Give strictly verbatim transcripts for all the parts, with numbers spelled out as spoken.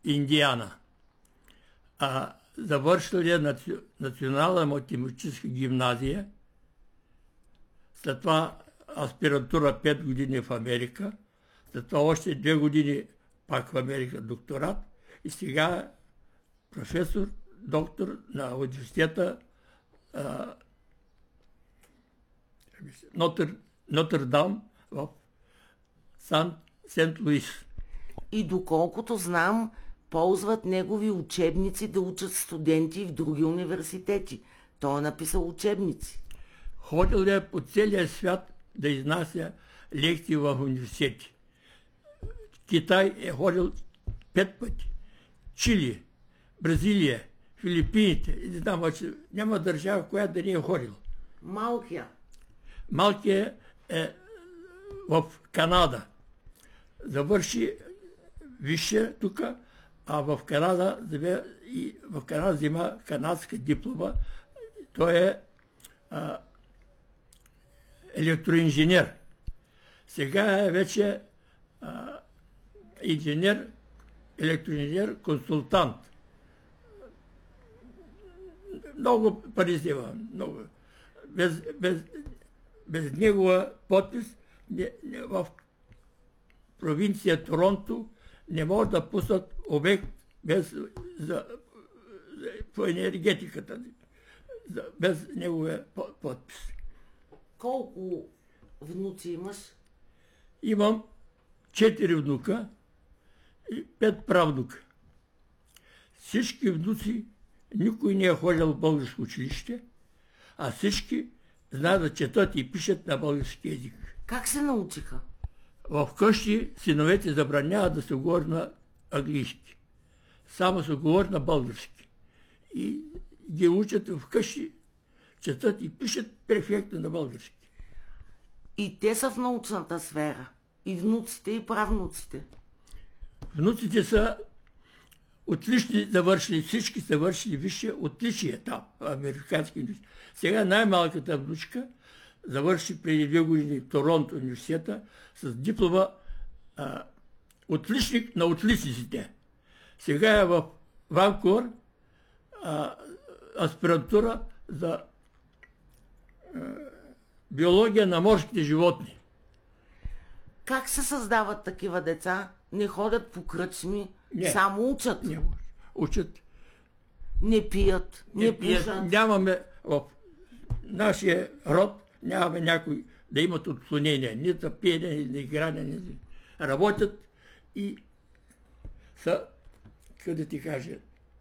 Индиана. А завършил е наци... Национална математическа гимназия, след това аспирантура пет години в Америка, след това още две години пак в Америка докторат и сега професор, доктор на университета а, Нотър, Нотърдам в Сан, Сент Луис. И доколкото знам, ползват негови учебници да учат студенти в други университети. Той е написал учебници. Ходил е по целия свят да изнася лекции в университети. Китай е ходил пет пъти. Чили, Бразилия, Филипините. Не знам, няма държава, която да не е ходил. Малкия. Малкия е в Канада. Завърши висше тук, а в Канада, и в Канада взима канадска диплома. Той е а, електроинженер. Сега е вече а, инженер, електроинженер, консултант. Много пари взема. Много. Без, без, без негова подпис не, не, в провинция Торонто не може да пуснат обект без, за, за, по енергетиката, за, без неговия подпис. Колко внуци имаш? Имам четири внука и пет правнука. Всички внуци, никой не е ходил в българско училище, а всички знаят да четат и пишат на български език. Как се научиха? В къщи синовете забраняват да се говори на английски. Само се говори на български. И ги учат в къщи, четат и пишат перфектно на български. И те са в научната сфера. И внуците, и правнуците. Внуците са отлични завършили, всички са вършили висше отличие там, в американски университет. Сега най-малката внучка завърши преди две години в Торонто университета с диплома а, отличник на отличниците. Сега е в Ванкувър а, аспирантура за а, биология на морските животни. Как се създават такива деца? Не ходят по кръчми, не, само учат. Не, учат. Не пият, не, не пият. Пушат. Нямаме в нашия род, нямаме някой да имат отклонения. Ни за пиене, ни за игране, ни за... Работят и са, къде ти кажа...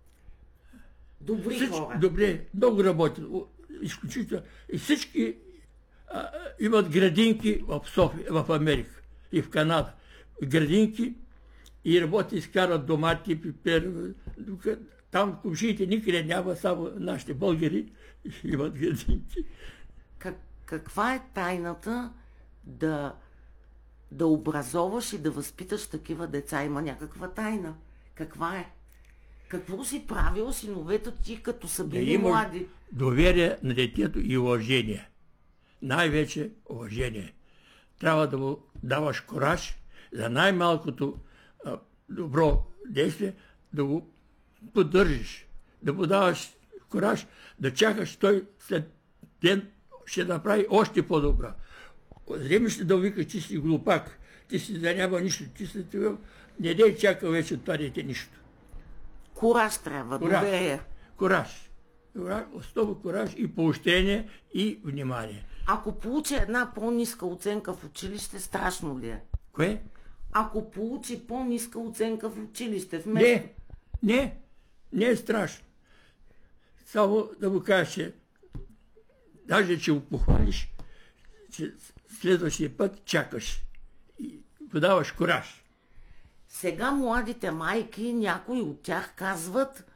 Добри всички, хора. Добре, много работят. Изключително. И всички а, имат градинки в София, в Америка и в Канада. Градинки и работят, изкарат домати, пипер. Там комшиите никъде няма, само нашите българи имат градинки. Как, каква е тайната да, да образоваш и да възпиташ такива деца? Има някаква тайна. Каква е? Какво си правил синовете ти, като са били да млади? Доверие на детето и уважение. Най-вече уважение. Трябва да му даваш кораж за най-малкото а, добро действие, да го поддържиш, да му даваш кораж, да чакаш той след ден ще направи още по-добро. Вземеш ли да вика, че си глупак, ти си да няма нищо, ти си това, не дей чака вече това дете нищо. Кораж трябва, Кораж. доверие. Кораж. Основа кораж и поощрение и внимание. Ако получи една по-ниска оценка в училище, страшно ли е? Кое? Ако получи по-ниска оценка в училище, вместо... Не, не, не е страшно. Само да му кажеш, че даже че го похвалиш, че следващия път чакаш и подаваш кораж. Сега младите майки, някои от тях казват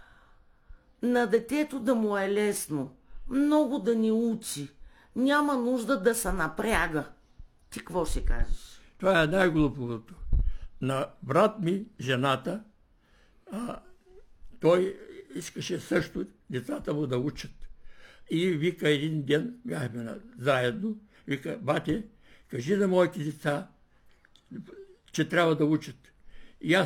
на детето да му е лесно, много да ни учи, няма нужда да се напряга. Ти какво ще кажеш? Това е най-глуповото. На брат ми, жената, а, той искаше също децата му да учат. И вика един ден, бяхме заедно, вика, бате, кажи на моите деца, че трябва да учат.